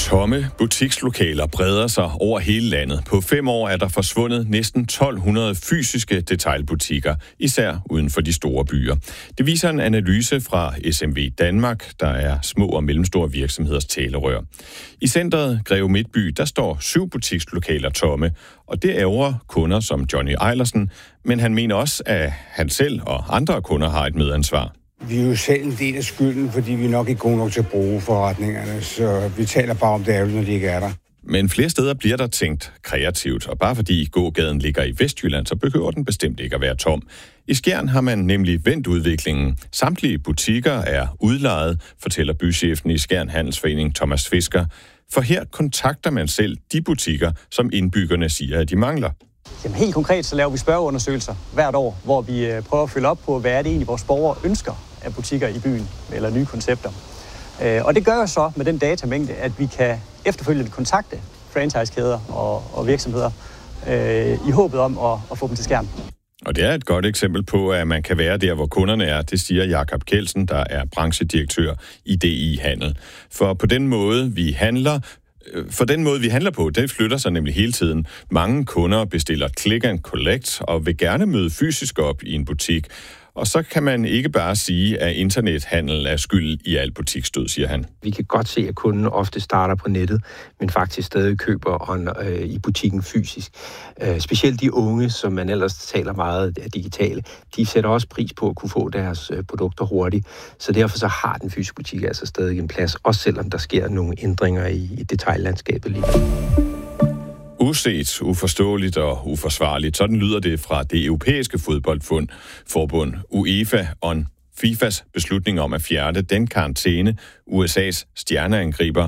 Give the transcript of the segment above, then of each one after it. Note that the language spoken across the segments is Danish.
Tomme butikslokaler breder sig over hele landet. På 5 år er der forsvundet næsten 1200 fysiske detailbutikker, især uden for de store byer. Det viser en analyse fra SMV Danmark, der er små og mellemstore virksomheders talerør. I centret Greve Midtby, der står 7 butikslokaler tomme, og det ærger kunder som Johnny Eilersen, men han mener også, at han selv og andre kunder har et medansvar. Vi er jo selv en del af skylden, fordi vi nok ikke er gode nok til at bruge forretningerne, så vi taler bare om det ærgerligt, når de ikke er der. Men flere steder bliver der tænkt kreativt, og bare fordi gågaden ligger i Vestjylland, så behøver den bestemt ikke at være tom. I Skjern har man nemlig vendt udviklingen. Samtlige butikker er udlejet, fortæller bychefen i Skjern Handelsforening Thomas Fisker. For her kontakter man selv de butikker, som indbyggerne siger, at de mangler. Jamen, helt konkret så laver vi spørgeundersøgelser hvert år, hvor vi prøver at følge op på, hvad er det egentlig, vores borgere ønsker af butikker i byen, eller nye koncepter. Og det gør jo så med den datamængde, at vi kan efterfølgende kontakte franchisekæder og virksomheder i håbet om at få dem til Skjern. Og det er et godt eksempel på, at man kan være der, hvor kunderne er. Det siger Jakob Kjeldsen, der er branchedirektør i DI Handel. For den måde, vi handler på, det flytter sig nemlig hele tiden. Mange kunder bestiller click and collect og vil gerne møde fysisk op i en butik. Og så kan man ikke bare sige, at internethandel er skyld i al butiksdød, siger han. Vi kan godt se, at kunden ofte starter på nettet, men faktisk stadig køber i butikken fysisk. Specielt de unge, som man ellers taler meget af digitale, de sætter også pris på at kunne få deres produkter hurtigt. Så derfor så har den fysiske butik altså stadig en plads, også selvom der sker nogle ændringer i detaillandskabet lige nu. Uset, uforståeligt og uforsvarligt. Sådan lyder det fra det europæiske fodboldforbund UEFA og FIFAs beslutning om at fjerne den karantæne USA's stjerneangriber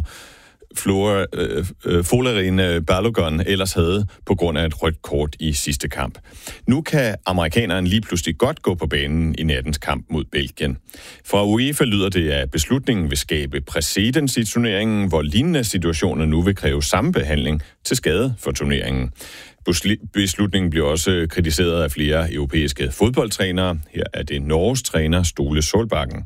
Folarin Balogun ellers havde på grund af et rødt kort i sidste kamp. Nu kan amerikanerne lige pludselig godt gå på banen i nattens kamp mod Belgien. Fra UEFA lyder det, at beslutningen vil skabe præcedens i turneringen, hvor lignende situationer nu vil kræve samme behandling til skade for turneringen. Beslutningen bliver også kritiseret af flere europæiske fodboldtrænere. Her er det Norges træner Ståle Solbakken.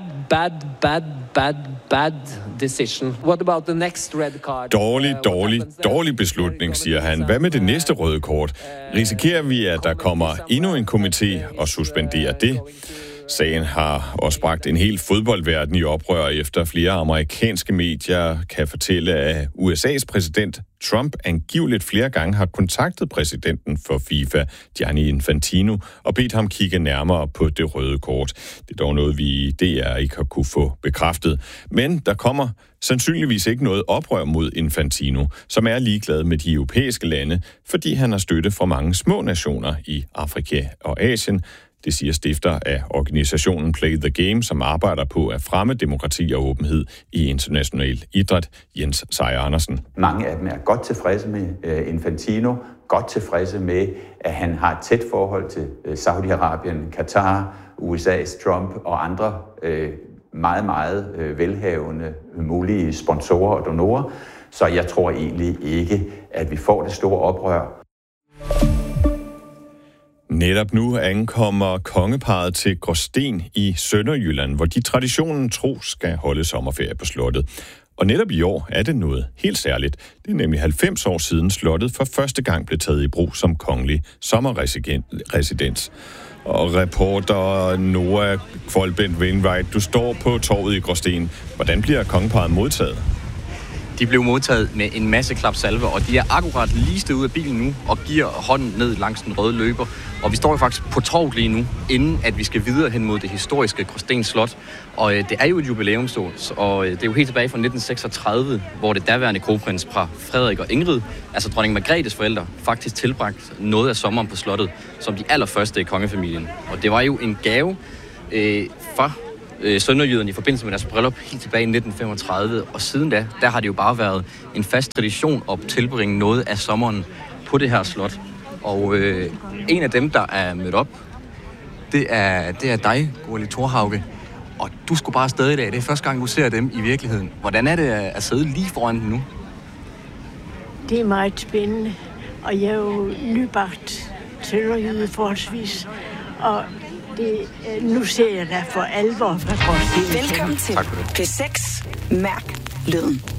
Bad decision. What about the next red card? Dårlig beslutning, siger han. Hvad med det næste røde kort? Risikerer vi, at der kommer endnu en komité og suspenderer det? Sagen har også bragt en hel fodboldverden i oprør, efter flere amerikanske medier kan fortælle, at USA's præsident Trump angiveligt flere gange har kontaktet præsidenten for FIFA, Gianni Infantino, og bedt ham kigge nærmere på det røde kort. Det er dog noget, vi i DR ikke har kunne få bekræftet. Men der kommer sandsynligvis ikke noget oprør mod Infantino, som er ligeglad med de europæiske lande, fordi han har støtte fra mange små nationer i Afrika og Asien. Det siger stifter af organisationen Play the Game, som arbejder på at fremme demokrati og åbenhed i international idræt, Jens Sejer Andersen. Mange af dem er godt tilfredse med Infantino, godt tilfredse med, at han har et tæt forhold til Saudi-Arabien, Katar, USA's Trump og andre meget, meget velhavende mulige sponsorer og donorer. Så jeg tror egentlig ikke, at vi får det store oprør. Netop nu ankommer kongeparret til Gråsten i Sønderjylland, hvor de traditionen tro skal holde sommerferie på slottet. Og netop i år er det noget helt særligt. Det er nemlig 90 år siden slottet for første gang blev taget i brug som kongelig sommerresidens. Og reporter Noah Kvoldbent Wainwright, du står på torvet i Gråsten. Hvordan bliver kongeparret modtaget? De blev modtaget med en masse klapsalve, og de er akkurat lige ud af bilen nu og giver hånden ned langs den røde løber. Og vi står jo faktisk på torvet lige nu, inden at vi skal videre hen mod det historiske Gråsten Slot. Og det er jo et jubilæumsstort, og det er jo helt tilbage fra 1936, hvor det daværende kronprinspar Frederik og Ingrid, altså dronning Margrethes forældre, faktisk tilbragt noget af sommeren på slottet, som de allerførste i kongefamilien. Og det var jo en gave fra sønderjyderne i forbindelse med deres bryllup helt tilbage i 1935, og siden da, der har det jo bare været en fast tradition at tilbringe noget af sommeren på det her slot. Og en af dem, der er mødt op, det er dig, Gurli Thorhauge, og du skulle bare afsted i dag. Det er første gang, du ser dem i virkeligheden. Hvordan er det at sidde lige foran den nu? Det er meget spændende, og jeg er jo nybagt sønderjyde forholdsvis, og nu ser jeg da for alvor fra Gråsten. Velkommen til P6 Mærk Lyden.